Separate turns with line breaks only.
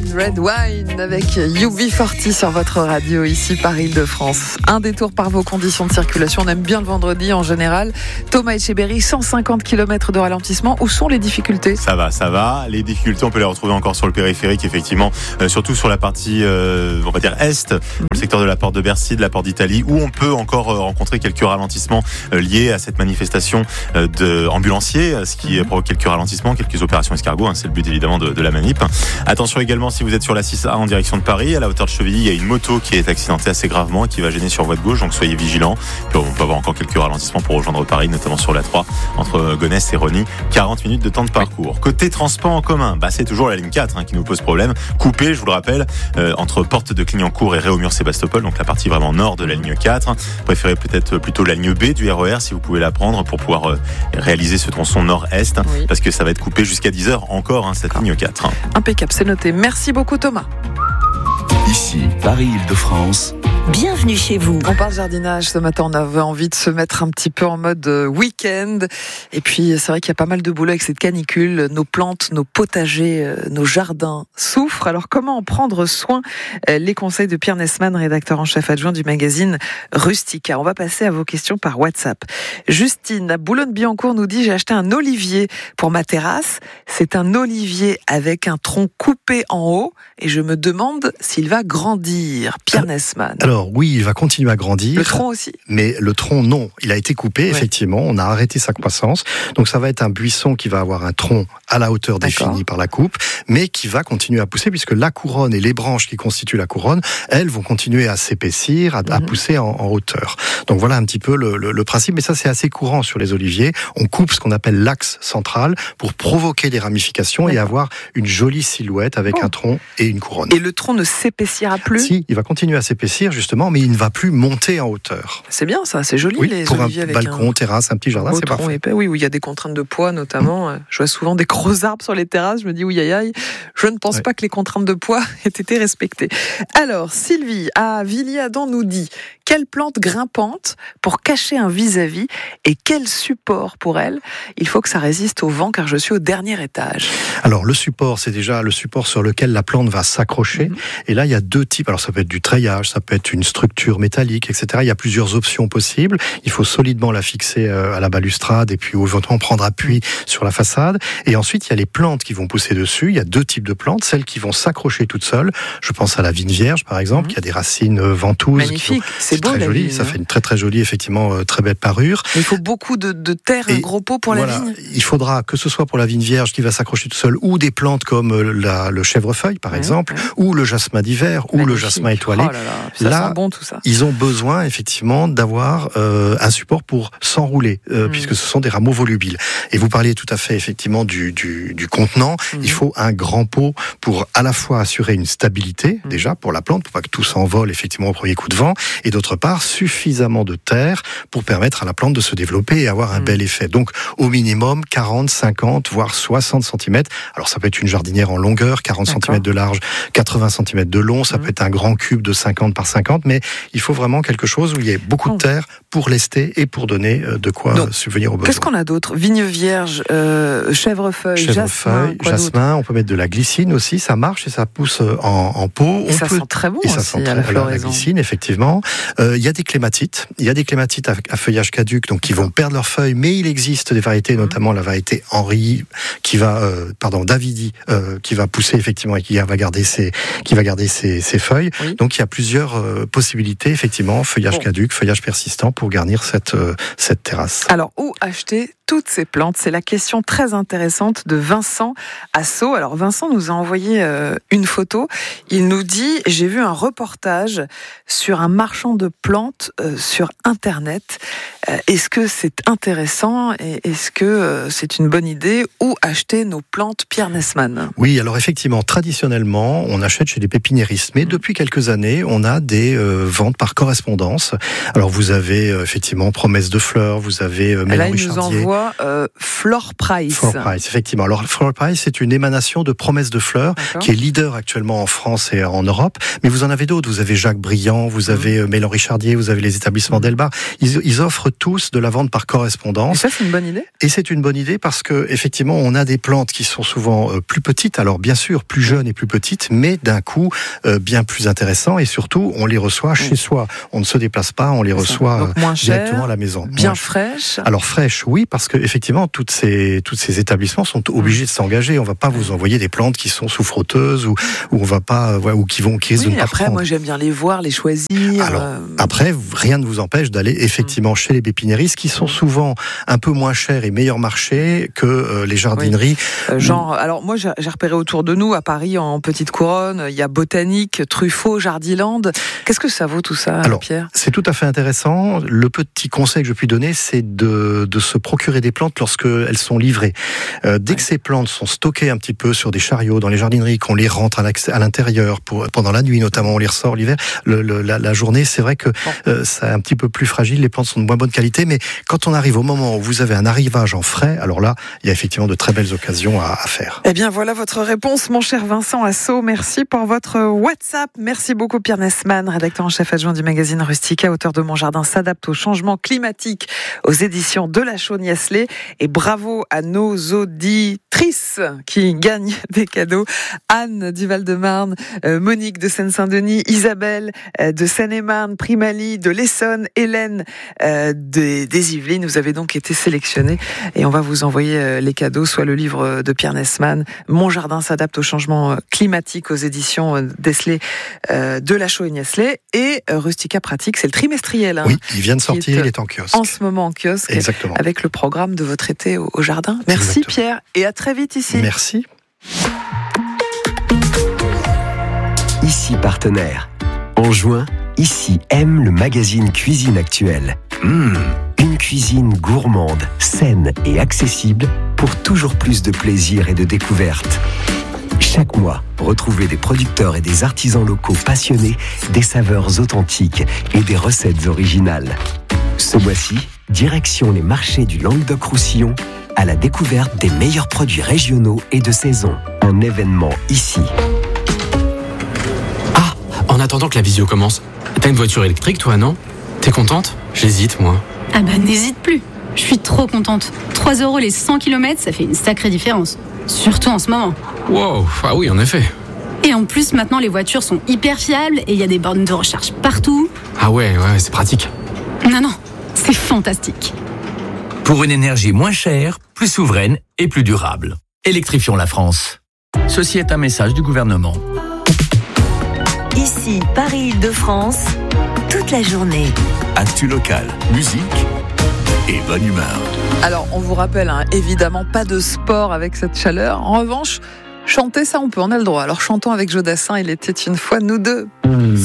Red Wine avec UB40 sur votre radio ici par Île-de-France. Un détour par vos conditions de circulation. On aime bien le vendredi en général. Thomas Etcheberry, 150 km de ralentissement. Où sont les difficultés ?
Ça va. Les difficultés, on peut les retrouver encore sur le périphérique, effectivement, surtout sur la partie, on va dire est, le secteur de la porte de Bercy, de la porte d'Italie, où on peut encore rencontrer quelques ralentissements liés à cette manifestation d'ambulanciers, ce qui provoque quelques ralentissements, quelques opérations escargot. C'est le but évidemment de la manip. Attention également si vous êtes sur la 6A en direction de Paris, à la hauteur de Chevilly, il y a une moto qui est accidentée assez gravement et qui va gêner sur voie de gauche, donc soyez vigilants. Puis on peut avoir encore quelques ralentissements pour rejoindre Paris, notamment sur la 3 entre Gonesse et Rosny. 40 minutes de temps de parcours. Côté transport en commun, c'est toujours la ligne 4 qui nous pose problème. Coupée, je vous le rappelle, entre Porte de Clignancourt et Réaumur-Sébastopol, donc la partie vraiment nord de la ligne 4. Préférez peut-être plutôt la ligne B du RER si vous pouvez la prendre pour pouvoir réaliser ce tronçon nord-est, parce que ça va être coupé jusqu'à 10h encore, cette ligne 4.
Impeccable, c'est noté. Merci beaucoup Thomas.
Ici, Paris-Île-de-France.
Bienvenue chez vous.
On parle jardinage ce matin, on avait envie de se mettre un petit peu en mode week-end. Et puis c'est vrai qu'il y a pas mal de boulot avec cette canicule. Nos plantes, nos potagers, nos jardins souffrent. Alors comment en prendre soin ? Les conseils de Pierre Nesman, rédacteur en chef adjoint du magazine Rustica. On va passer à vos questions par WhatsApp. Justine à Boulogne-Billancourt nous dit: j'ai acheté un olivier pour ma terrasse. C'est un olivier avec un tronc coupé en haut et je me demande s'il va grandir. Pierre Nesman.
Alors oui, il va continuer à grandir.
Le tronc aussi ?
Mais le tronc, non. Il a été coupé, effectivement. On a arrêté sa croissance. Donc ça va être un buisson qui va avoir un tronc à la hauteur définie par la coupe, mais qui va continuer à pousser puisque la couronne et les branches qui constituent la couronne, elles vont continuer à s'épaissir, à pousser en hauteur. Donc voilà un petit peu le principe. Mais ça, c'est assez courant sur les oliviers. On coupe ce qu'on appelle l'axe central pour provoquer des ramifications et avoir une jolie silhouette avec un tronc et une couronne.
Et le tronc ne s'épaissira plus ?
Si, il va continuer à s'épaissir justement, mais il ne va plus monter en hauteur.
C'est bien ça, c'est joli les
pour
oliviers
un
avec
balcon, terrasse, un petit jardin, c'est parfait.
Épais, oui, où il y a des contraintes de poids notamment. Je vois souvent des gros arbres sur les terrasses, je me dis oui, aïe, je ne pense pas que les contraintes de poids aient été respectées. Alors, Sylvie à Villiers-Adam nous dit: quelle plante grimpante pour cacher un vis-à-vis et quel support pour elle ? Il faut que ça résiste au vent car je suis au dernier étage.
Alors le support, c'est déjà le support sur lequel la plante va s'accrocher. Et là, il y a deux types. Alors ça peut être du treillage, ça peut être une structure métallique, etc. Il y a plusieurs options possibles. Il faut solidement la fixer à la balustrade et puis éventuellement prendre appui sur la façade. Et ensuite, il y a les plantes qui vont pousser dessus. Il y a deux types de plantes. Celles qui vont s'accrocher toutes seules. Je pense à la vigne vierge, par exemple, qui a des racines ventouses.
Magnifique, c'est beau,
très joli.
vigne,
ça fait une très très jolie, effectivement, très belle parure.
Mais il faut beaucoup de terre, un gros pot pour la vigne.
Il faudra que ce soit pour la vigne vierge qui va s'accrocher toute seule, ou des plantes comme le chèvrefeuille, par exemple, ou le jasmin d'hiver, ou le jasmin étoilé.
Oh ça sent bon tout ça.
Ils ont besoin effectivement d'avoir un support pour s'enrouler, puisque ce sont des rameaux volubiles. Et vous parliez tout à fait effectivement du contenant. Il faut un grand pot pour à la fois assurer une stabilité, déjà pour la plante, pour pas que tout s'envole effectivement au premier coup de vent, et d'autre part suffisamment de terre pour permettre à la plante de se développer et avoir un bel effet. Donc au minimum 40, 50, voire 60 cm. Alors ça peut être une jardinière en longueur, 40 cm de large, 80 cm de long, ça peut être un grand cube de 50 par 50, mais il faut vraiment quelque chose où il y ait beaucoup de terre pour lester et pour donner de quoi subvenir aux besoins.
Qu'est-ce qu'on a d'autre ? Vigne vierge, chèvrefeuille, jasmin.
On peut mettre de la glycine aussi, ça marche et ça pousse en pot.
Et ça sent très bon aussi à la floraison.
La glycine, effectivement. Il y a des clématites. Il y a des clématites à feuillage caduc, donc qui vont perdre leurs feuilles, mais il existe des variétés, notamment la variété Henri, Davidi, qui va pousser effectivement et qui va garder ses feuilles. Oui. Donc il y a plusieurs possibilités, effectivement, feuillage caduc, feuillage persistant pour garnir cette terrasse.
Alors, où acheter toutes ces plantes ? C'est la question très intéressante de Vincent à Sceaux. Alors Vincent nous a envoyé une photo. Il nous dit: j'ai vu un reportage sur un marchand de plantes sur Internet. Est-ce que c'est intéressant et est-ce que c'est une bonne idée ? Où acheter nos plantes, Pierre Nesman ?
Oui, alors effectivement, traditionnellement, on achète chez des pépiniéristes. Mais depuis quelques années, on a des des ventes par correspondance. Alors vous avez effectivement Promesse de Fleurs, vous avez Mélanie Richardier.
Là, il nous envoie Flore Price.
Flore Price, effectivement. Alors Flore Price, c'est une émanation de Promesse de Fleurs, qui est leader actuellement en France et en Europe. Mais vous en avez d'autres. Vous avez Jacques Briand, vous avez Mélanie Richardier, vous avez les établissements Delbar. Ils offrent tous de la vente par correspondance.
Et ça, c'est une bonne idée.
Et c'est une bonne idée parce que effectivement, on a des plantes qui sont souvent plus petites. Alors bien sûr, plus jeunes et plus petites, mais d'un coût bien plus intéressant. Et surtout, on les reçoit chez soi. On ne se déplace pas, on les reçoit directement à la maison.
Bien fraîches.
Alors fraîches, oui, parce que effectivement, tous ces établissements sont obligés de s'engager. On va pas vous envoyer des plantes qui sont sous frotteuse ou on va pas ou qui risquent de ne pas
après,
prendre.
Moi, j'aime bien les voir, les choisir.
Alors après, rien ne vous empêche d'aller effectivement chez les pépinéristes qui sont souvent un peu moins chers et meilleur marché que les jardineries.
Alors moi, j'ai repéré autour de nous à Paris en Petite Couronne, il y a Botanique, Truffaut, Jardiland. Qu'est-ce que ça vaut tout ça, Pierre ?
C'est tout à fait intéressant. Le petit conseil que je puis donner, c'est de se procurer des plantes lorsqu'elles sont livrées. Dès que ces plantes sont stockées un petit peu sur des chariots dans les jardineries, qu'on les rentre à l'intérieur pendant la nuit notamment, on les ressort l'hiver, la journée, c'est vrai que c'est un petit peu plus fragile, les plantes sont de moins bonne qualité, mais quand on arrive au moment où vous avez un arrivage en frais, alors là, il y a effectivement de très belles occasions à faire.
Eh bien, voilà votre réponse, mon cher Vincent Assau. Merci pour votre WhatsApp. Merci beaucoup, Pierre Nesman, rédacteur en chef adjoint du magazine Rustica, auteur de Mon jardin s'adapte au changement climatique aux éditions de La Chaux-Niasselet. Et bravo à nos auditrices qui gagnent des cadeaux. Anne du Val-de-Marne, Monique de Seine-Saint-Denis, Isabelle de Seine-et-Marne, Primali de l'Essonne, Hélène des Yvelines. Vous avez donc été sélectionnés et on va vous envoyer les cadeaux, soit le livre de Pierre Nesman, Mon jardin s'adapte au changement climatique aux éditions Desley de La Chaux-Niasselet, et Rustica Pratique, c'est le trimestriel.
Oui, il vient de sortir, il est en kiosque.
En ce moment en kiosque.
Exactement.
Avec le programme de votre été au jardin. Merci. Exactement. Pierre, et à très vite ici.
Merci.
Ici partenaire. En juin, Ici aime le magazine Cuisine Actuelle. Une cuisine gourmande, saine et accessible pour toujours plus de plaisir et de découverte. Chaque mois, retrouvez des producteurs et des artisans locaux passionnés, des saveurs authentiques et des recettes originales. Ce mois-ci, direction les marchés du Languedoc-Roussillon à la découverte des meilleurs produits régionaux et de saison. Un événement ici.
Ah, en attendant que la visio commence, t'as une voiture électrique toi, non ? T'es contente ? J'hésite, moi.
Ah bah n'hésite plus. Je suis trop contente. 3 € les 100 km, ça fait une sacrée différence. Surtout en ce moment.
Wow, ah oui, en effet.
Et en plus, maintenant, les voitures sont hyper fiables et il y a des bornes de recharge partout.
Ah ouais, c'est pratique.
Non, c'est fantastique.
Pour une énergie moins chère, plus souveraine et plus durable. Électrifions la France. Ceci est un message du gouvernement.
Ici, Paris-Île-de-France, toute la journée.
Actu local, musique et bonne humeur.
Alors, on vous rappelle, évidemment, pas de sport avec cette chaleur. En revanche, chanter, ça, on a le droit. Alors, chantons avec Jodassin, il était une fois nous deux.